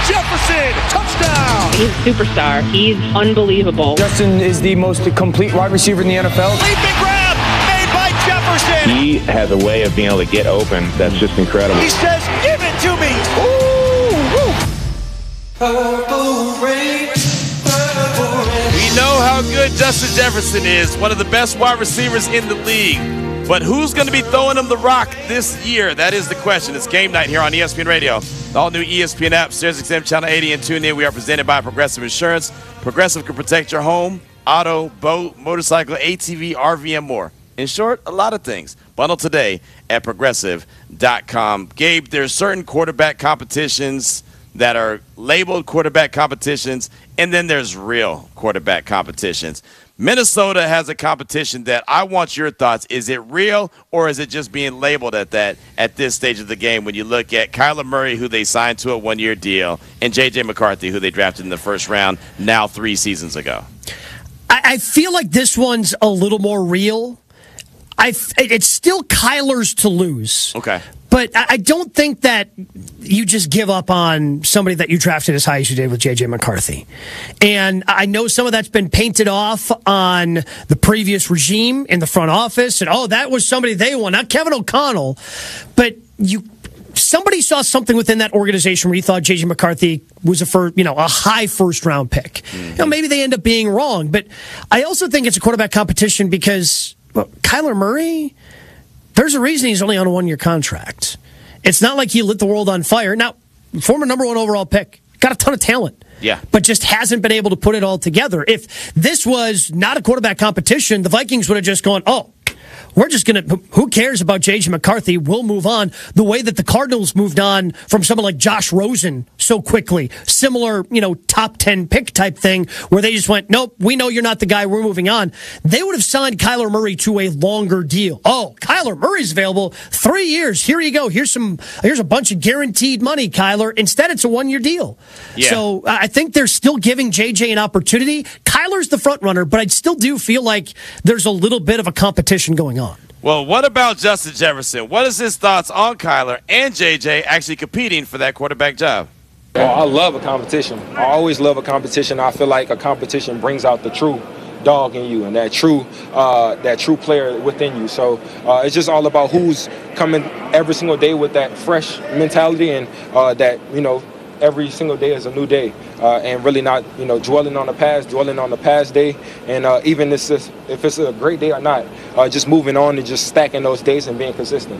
Jefferson, touchdown! He's a superstar. He's unbelievable. Justin is the most complete wide receiver in the NFL. Leaping grab made by Jefferson. He has a way of being able to get open that's just incredible. He says, give it to me. Ooh. Purple rain, purple rain. We know how good Justin Jefferson is, one of the best wide receivers in the league. But who's going to be throwing him the rock this year? That is the question. It's game night here on ESPN Radio. The all-new ESPN app, SiriusXM Channel 80, and tune in. We are presented by Progressive Insurance. Progressive can protect your home, auto, boat, motorcycle, ATV, RV, and more. In short, a lot of things. Bundle today at Progressive.com. Gabe, there's certain quarterback competitions that are labeled quarterback competitions, and then there's real quarterback competitions. Minnesota has a competition that I want your thoughts. Is it real, or is it just being labeled at that at this stage of the game when you look at Kyler Murray, who they signed to a one-year deal, and J.J. McCarthy, who they drafted in the first round now 3 seasons ago? I feel like this one's a little more real. It's still Kyler's to lose. Okay. But I don't think that you just give up on somebody that you drafted as high as you did with J.J. McCarthy. And I know some of that's been painted off on the previous regime in the front office. And, that was somebody they won, not Kevin O'Connell. But somebody saw something within that organization where you thought J.J. McCarthy was a high first-round pick. Mm-hmm. Maybe they end up being wrong. But I also think it's a quarterback competition because Kyler Murray, there's a reason he's only on a one-year contract. It's not like he lit the world on fire. Now, former number 1 overall pick, got a ton of talent. Yeah. But just hasn't been able to put it all together. If this was not a quarterback competition, the Vikings would have just gone, we're just going to, who cares about J.J. McCarthy? We'll move on. The way that the Cardinals moved on from someone like Josh Rosen so quickly. Similar, top 10 pick type thing where they just went, nope, we know you're not the guy, we're moving on. They would have signed Kyler Murray to a longer deal. Kyler Murray's available. 3 years. Here you go. Here's a bunch of guaranteed money, Kyler. Instead, it's a one-year deal. Yeah. So I think they're still giving J.J. an opportunity. Kyler's the front runner, but I still do feel like there's a little bit of a competition going on. Well, what about Justin Jefferson? What is his thoughts on Kyler and J.J. actually competing for that quarterback job? Well, I love a competition. I always love a competition. I feel like a competition brings out the true dog in you and that true player within you. So it's just all about who's coming every single day with that fresh mentality and that, every single day is a new day, and really not, dwelling on the past day, and even if it's a great day or not, just moving on and just stacking those days and being consistent.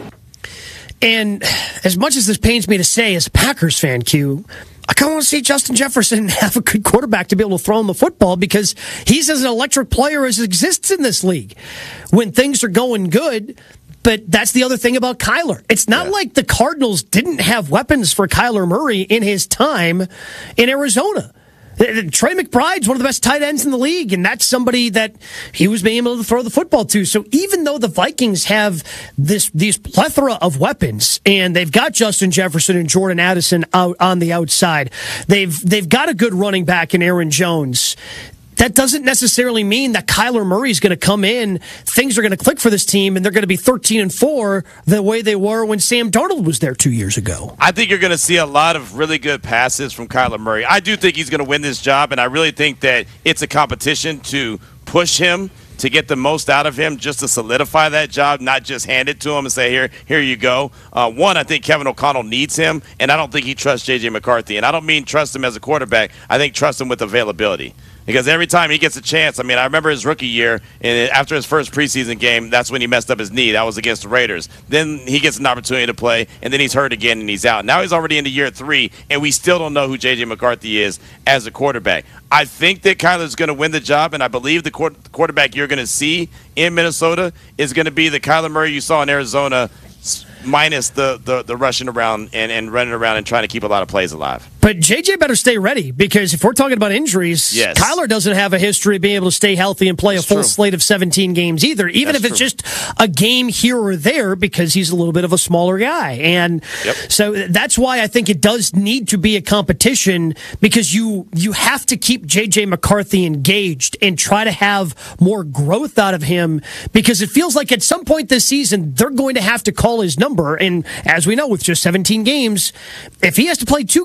And as much as this pains me to say, as a Packers fan, Q, I kind of want to see Justin Jefferson have a good quarterback to be able to throw him the football because he's as an electric player as exists in this league when things are going good. But that's the other thing about Kyler. It's not like the Cardinals didn't have weapons for Kyler Murray in his time in Arizona. Trey McBride's one of the best tight ends in the league, and that's somebody that he was being able to throw the football to. So even though the Vikings have these plethora of weapons, and they've got Justin Jefferson and Jordan Addison out on the outside, they've got a good running back in Aaron Jones. That doesn't necessarily mean that Kyler Murray's going to come in, things are going to click for this team, and they're going to be 13-4 the way they were when Sam Darnold was there 2 years ago. I think you're going to see a lot of really good passes from Kyler Murray. I do think he's going to win this job, and I really think that it's a competition to push him, to get the most out of him, just to solidify that job, not just hand it to him and say, here you go. One, I think Kevin O'Connell needs him, and I don't think he trusts J.J. McCarthy. And I don't mean trust him as a quarterback. I think trust him with availability. Because every time he gets a chance, I rember his rookie year, and after his first preseason game, that's when he messed up his knee. That was against the Raiders. Then he gets an opportunity to play, and then he's hurt again, and he's out. Now he's already into year 3, and we still don't know who J.J. McCarthy is as a quarterback. I think that Kyler's going to win the job, and I believe the quarterback you're going to see in Minnesota is going to be the Kyler Murray you saw in Arizona, minus the rushing around and running around and trying to keep a lot of plays alive. But JJ better stay ready, because if we're talking about injuries, Kyler doesn't have a history of being able to stay healthy and play a full slate of 17 games either, even if it's just a game here or there, because he's a little bit of a smaller guy. And so that's why I think it does need to be a competition, because you have to keep JJ McCarthy engaged and try to have more growth out of him, because it feels like at some point this season they're going to have to call his number. And as we know, with just 17 games, if he has to play 2 games,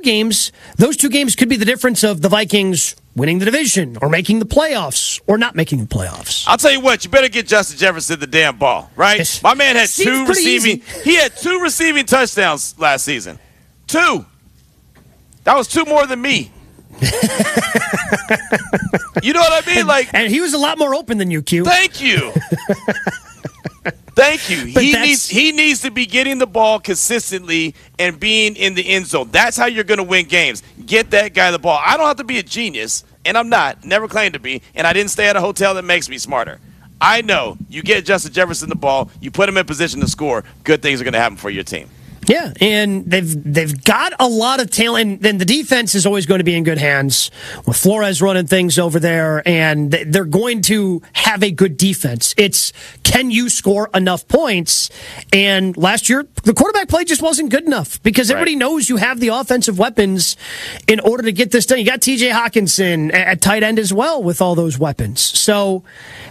because those two games could be the difference of the Vikings winning the division or making the playoffs or not making the playoffs. I'll tell you what, you better get Justin Jefferson the damn ball, right? My man had two receiving. He had 2 receiving touchdowns last season. 2. That was 2 more than me. You know what I mean? And he was a lot more open than you, Q. Thank you. Thank you. He needs to be getting the ball consistently and being in the end zone. That's how you're going to win games. Get that guy the ball. I don't have to be a genius, and I'm not. Never claimed to be, and I didn't stay at a hotel that makes me smarter. I know you get Justin Jefferson the ball, you put him in position to score, good things are going to happen for your team. Yeah, and they've got a lot of talent, and the defense is always going to be in good hands with Flores running things over there, and they're going to have a good defense. It's, can you score enough points? And last year, the quarterback play just wasn't good enough because everybody knows you have the offensive weapons in order to get this done. You got TJ Hawkinson at tight end as well with all those weapons. So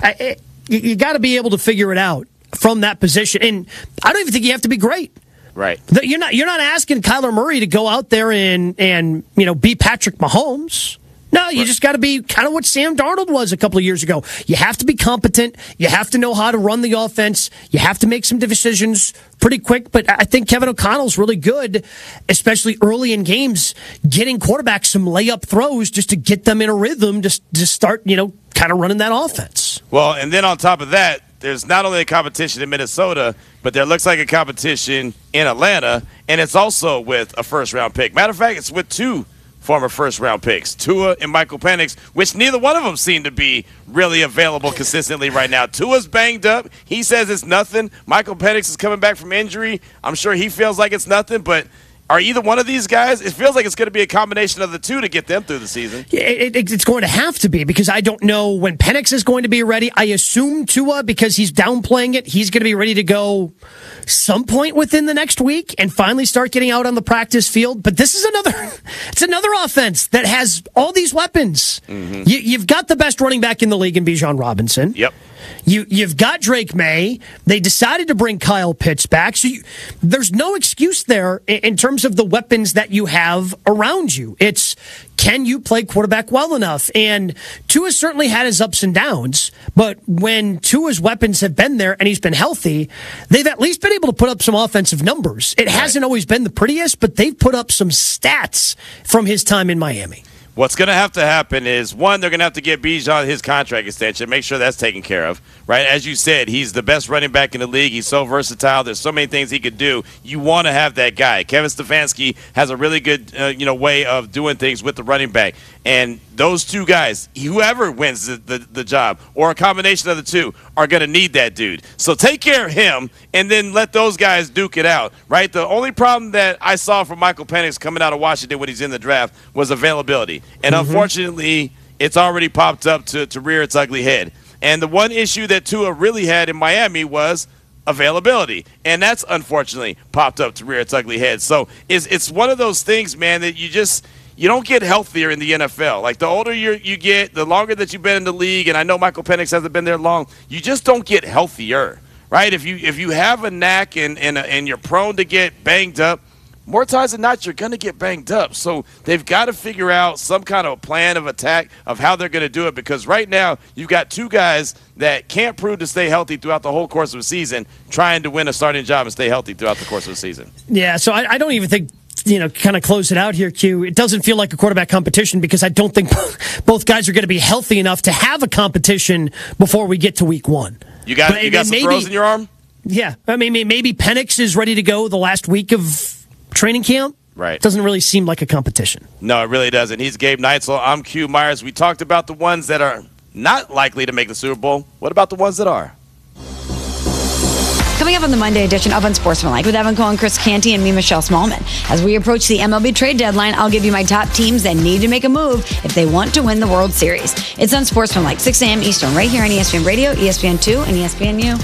you got to be able to figure it out from that position. And I don't even think you have to be great. Right. You're not asking Kyler Murray to go out there and be Patrick Mahomes. No, you just got to be kind of what Sam Darnold was a couple of years ago. You have to be competent. You have to know how to run the offense. You have to make some decisions pretty quick. But I think Kevin O'Connell's really good, especially early in games, getting quarterbacks some layup throws just to get them in a rhythm, just start, kind of running that offense. Well, and then on top of that, there's not only a competition in Minnesota, but there looks like a competition in Atlanta, and it's also with a first-round pick. Matter of fact, it's with 2 former first-round picks, Tua and Michael Penix, which neither one of them seem to be really available consistently right now. Tua's banged up. He says it's nothing. Michael Penix is coming back from injury. I'm sure he feels like it's nothing, but are either one of these guys? It feels like it's going to be a combination of the 2 to get them through the season. It's going to have to be because I don't know when Penix is going to be ready. I assume Tua, because he's downplaying it, he's going to be ready to go some point within the next week and finally start getting out on the practice field. But this is another offense that has all these weapons. Mm-hmm. You've got the best running back in the league in Bijan Robinson. Yep. You've got Drake May. They decided to bring Kyle Pitts back. So there's no excuse there in terms of the weapons that you have around you. It's, can you play quarterback well enough? And Tua certainly had his ups and downs, but when Tua's weapons have been there and he's been healthy, they've at least been able to put up some offensive numbers. It hasn't always been the prettiest, but they've put up some stats from his time in Miami. What's going to have to happen is, one, they're going to have to get Bijan his contract extension, make sure that's taken care of, right? As you said, he's the best running back in the league. He's so versatile. There's so many things he could do. You want to have that guy. Kevin Stefanski has a really good way of doing things with the running back. And those 2 guys, whoever wins the job or a combination of the 2, are going to need that dude. So take care of him and then let those guys duke it out, right? The only problem that I saw from Michael Penix coming out of Washington when he's in the draft was availability. And unfortunately, it's already popped up to rear its ugly head. And the one issue that Tua really had in Miami was availability. And that's unfortunately popped up to rear its ugly head. So it's one of those things, man, that you don't get healthier in the NFL. Like, the older you get, the longer that you've been in the league, and I know Michael Penix hasn't been there long, you just don't get healthier, right? If you have a knack and you're prone to get banged up, more times than not, you're going to get banged up. So they've got to figure out some kind of a plan of attack of how they're going to do it, because right now you've got 2 guys that can't prove to stay healthy throughout the whole course of the season, trying to win a starting job and stay healthy throughout the course of the season. Yeah, so I don't even think, kind of close it out here, Q. It doesn't feel like a quarterback competition because I don't think both guys are going to be healthy enough to have a competition before we get to week 1. You got some throws in your arm? Yeah. I mean, maybe Penix is ready to go the last week of training camp. Right. Doesn't really seem like a competition. No, it really doesn't. He's Gabe Neitzel. I'm Q Myers. We talked about the ones that are not likely to make the Super Bowl. What about the ones that are? Coming up on the Monday edition of Unsportsmanlike with Evan Cohen, Chris Canty, and me, Michelle Smallman. As we approach the MLB trade deadline, I'll give you my top teams that need to make a move if they want to win the World Series. It's Unsportsmanlike, 6 a.m. Eastern, right here on ESPN Radio, ESPN2, and ESPNU.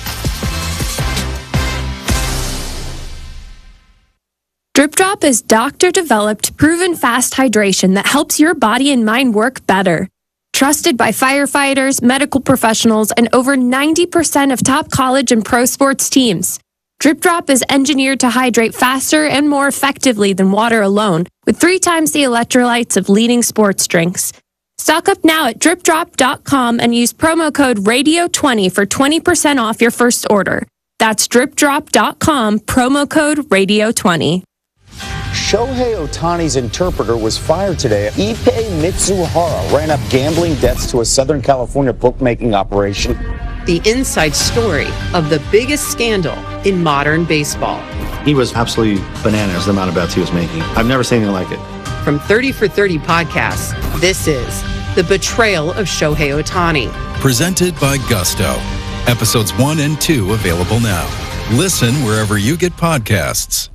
Drip Drop is doctor-developed, proven fast hydration that helps your body and mind work better. Trusted by firefighters, medical professionals, and over 90% of top college and pro sports teams. Drip Drop is engineered to hydrate faster and more effectively than water alone, with 3 times the electrolytes of leading sports drinks. Stock up now at dripdrop.com and use promo code RADIO20 for 20% off your first order. That's dripdrop.com, promo code RADIO20. Shohei Ohtani's interpreter was fired today. Ippei Mitsuhara ran up gambling debts to a Southern California bookmaking operation. The inside story of the biggest scandal in modern baseball. He was absolutely bananas, the amount of bets he was making. I've never seen anything like it. From 30 for 30 podcasts, this is The Betrayal of Shohei Ohtani. Presented by Gusto. Episodes 1 and 2 available now. Listen wherever you get podcasts.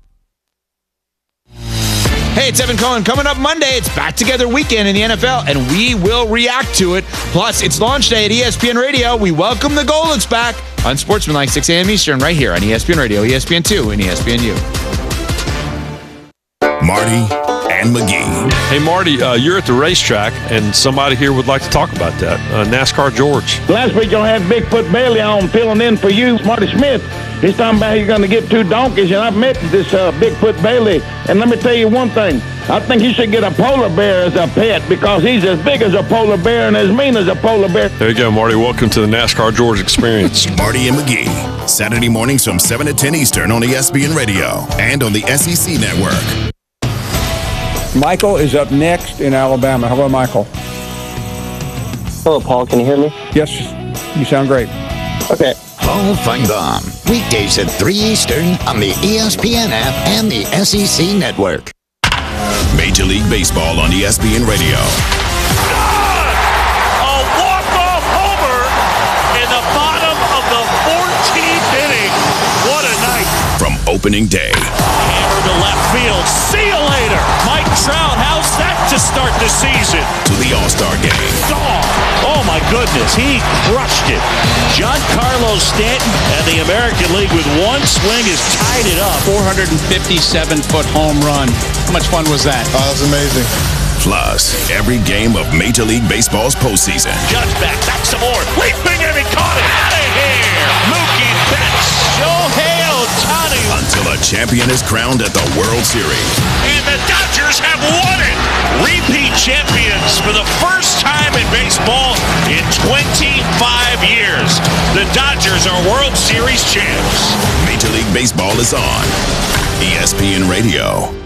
Hey, it's Evan Cohen. Coming up Monday, it's Back Together Weekend in the NFL, and we will react to it. Plus, it's launch day at ESPN Radio. We welcome the Goldens back on Sportsmanlike, 6 a.m. Eastern, right here on ESPN Radio, ESPN2, and ESPNU. Marty and McGee. Hey, Marty, you're at the racetrack, and somebody here would like to talk about that. NASCAR George. Last week, y'all had Bigfoot Bailey on filling in for you, Marty Smith. He's talking about he's going to get 2 donkeys, and I've met this Bigfoot Bailey. And let me tell you one thing. I think you should get a polar bear as a pet because he's as big as a polar bear and as mean as a polar bear. There you go, Marty. Welcome to the NASCAR George experience. Marty and McGee. Saturday mornings from 7 to 10 Eastern on ESPN Radio and on the SEC Network. Michael is up next in Alabama. Hello, Michael. Hello, Paul. Can you hear me? Yes, you sound great. Okay. Paul Feinbaum, weekdays at 3 Eastern on the ESPN app and the SEC Network. Major League Baseball on ESPN Radio. A walk-off homer in the bottom of the 14th inning. What a night. From opening day. Hammer to left field. See you later. Mike Trout, how's that to start the season? To the All-Star Game. Oh, my goodness. He crushed it. Giancarlo Stanton and the American League with one swing has tied it up. 457-foot home run. How much fun was that? Oh, that was amazing. Plus, every game of Major League Baseball's postseason. Judge back some more. Leaping and he caught it. Out of here. Mookie Betts. Shohei Ohtani. Until a champion is crowned at the World Series. And the Dodgers have won it. Repeat champions for the first time in baseball in 25 years. The Dodgers are World Series champs. Major League Baseball is on ESPN Radio.